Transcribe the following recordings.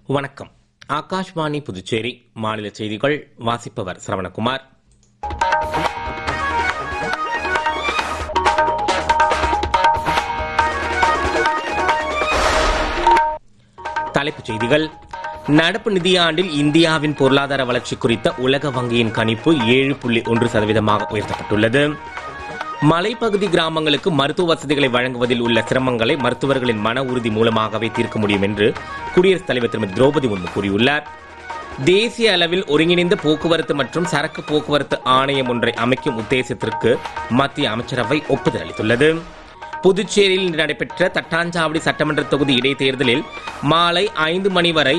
வணக்கம். ஆகாஷ்வாணி புதுச்சேரி மாநில செய்திகள் வாசிப்பவர் சரவணகுமார். தலைப்புச் செய்திகள். நடப்பு நிதியாண்டில் இந்தியாவின் பொருளாதார வளர்ச்சி குறித்த உலக வங்கியின் கணிப்பு 7.1% உயர்த்தப்பட்டுள்ளது. மலைப்பகுதி கிராமங்களுக்கு மருத்துவ வசதிகளை வழங்குவதில் உள்ள சிரமங்களை மருத்துவர்களின் மன உறுதி மூலமாகவே தீர்க்க முடியும் என்று குடியரசுத் தலைவர் திருமதி திரௌபதி முர்மு கூறியுள்ளார். தேசிய அளவில் ஒருங்கிணைந்த போக்குவரத்து மற்றும் சரக்கு போக்குவரத்து ஆணையம் ஒன்றை அமைக்கும் உத்தேசத்திற்கு மத்திய அமைச்சரவை ஒப்புதல் அளித்துள்ளது. புதுச்சேரியில் இன்று நடைபெற்ற தட்டாஞ்சாவடி சட்டமன்ற தொகுதி இடைத்தேர்தலில் மாலை 5 மணி வரை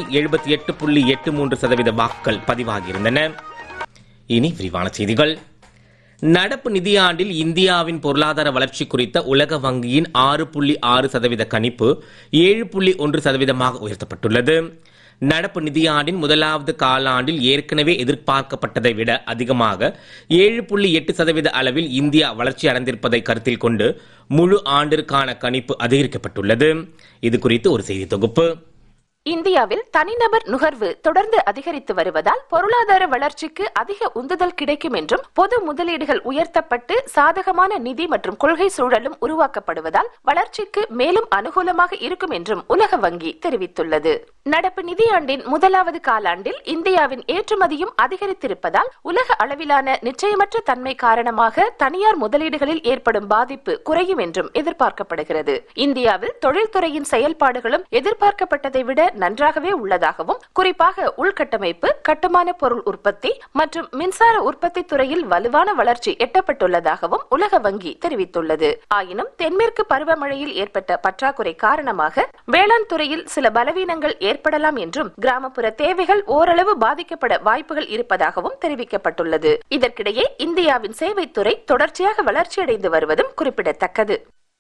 78.83% வாக்குகள் பதிவாகியிருந்தன. இனி விரிவான செய்திகள். நடப்பு நிதியாண்டில் இந்தியாவின் பொருளாதார வளர்ச்சி குறித்த உலக வங்கியின் 6.6% கணிப்பு 7.1% உயர்த்தப்பட்டுள்ளது. நடப்பு நிதியாண்டின் முதலாவது காலாண்டில் ஏற்கனவே எதிர்பார்க்கப்பட்டதை விட அதிகமாக 7.8% அளவில் இந்தியா வளர்ச்சி அடைந்திருப்பதை கருத்தில் கொண்டு முழு ஆண்டிற்கான கணிப்பு அதிகரிக்கப்பட்டுள்ளது. இது குறித்து ஒரு செய்தி தொகுப்பு. இந்தியாவில் தனிநபர் நுகர்வு தொடர்ந்து அதிகரித்து வருவதால் பொருளாதார வளர்ச்சிக்கு அதிக உந்துதல் கிடைக்கும் என்றும் பொது முதலீடுகள் உயர்த்தப்பட்டு சாதகமான நிதி மற்றும் கொள்கை சூழலும் உருவாக்கப்படுவதால் வளர்ச்சிக்கு மேலும் அனுகூலமாக இருக்கும் என்றும் உலக வங்கி தெரிவித்துள்ளது. நடப்பு நிதியாண்டின் முதலாவது காலாண்டில் இந்தியாவின் ஏற்றுமதியும் அதிகரித்திருப்பதால் உலக அளவிலான நிச்சயமற்ற தன்மை காரணமாக தனியார் முதலீடுகளில் ஏற்படும் பாதிப்பு குறையும் என்றும் எதிர்பார்க்கப்படுகிறது. இந்தியாவில் தொழில்துறையின் செயல்பாடுகளும் எதிர்பார்க்கப்பட்டதை விட நன்றாகவே உள்ளதாகவும், குறிப்பாக உள்கட்டமைப்பு, கட்டுமான பொருள் உற்பத்தி மற்றும் மின்சார உற்பத்தி துறையில் வலுவான வளர்ச்சி எட்டப்பட்டுள்ளதாகவும் உலக வங்கி தெரிவித்துள்ளது. ஆயினும் தென்மேற்கு பருவமழையில் ஏற்பட்ட பற்றாக்குறை காரணமாக வேளாண் துறையில் சில பலவீனங்கள் ஏற்படலாம் என்றும் கிராமப்புற தேவைகள் ஓரளவு பாதிக்கப்பட வாய்ப்புகள் இருப்பதாகவும் தெரிவிக்கப்பட்டுள்ளது. இதற்கிடையே இந்தியாவின் சேவைத்துறை தொடர்ச்சியாக வளர்ச்சியடைந்து வருவதும் குறிப்பிடத்தக்கது.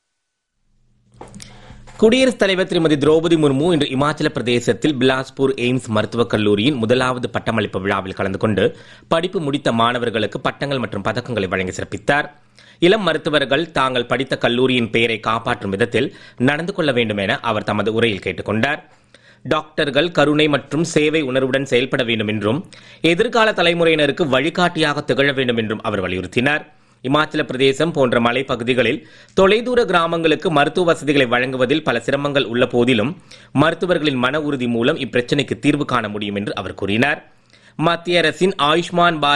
குடியரசுத் தலைவர் திருமதி திரௌபதி முர்மு இன்று இமாச்சல பிரதேசத்தில் பிலாஸ்பூர் எய்ம்ஸ் மருத்துவக் கல்லூரியின் முதலாவது பட்டமளிப்பு விழாவில் கலந்து கொண்டு படிப்பு முடித்த மாணவர்களுக்கு பட்டங்கள் மற்றும் பதக்கங்களை வழங்கி சிறப்பித்தார். இளம் மருத்துவர்கள் தாங்கள் படித்த கல்லூரியின் பெயரை காப்பாற்றும் விதத்தில் நடந்து கொள்ள வேண்டும் என அவர் தமது உரையில் கேட்டுக் கொண்டார். டாக்டர்கள் கருணை மற்றும் சேவை உணர்வுடன் செயல்பட வேண்டும் என்றும் எதிர்கால தலைமுறையினருக்கு வழிகாட்டியாக திகழ வேண்டும் என்றும் அவர் வலியுறுத்தினார். இமாச்சல பிரதேசம் போன்ற மலைப்பகுதிகளில் தொலைதூர கிராமங்களுக்கு மருத்துவ வசதிகளை வழங்குவதில் பல சிரமங்கள் உள்ள போதிலும் மருத்துவர்களின் மன உறுதி மூலம் இப்பிரச்சினைக்கு தீர்வு காண முடியும் என்று அவர் கூறினார். மத்திய அரசின் ஆயுஷ்மான் பாரத்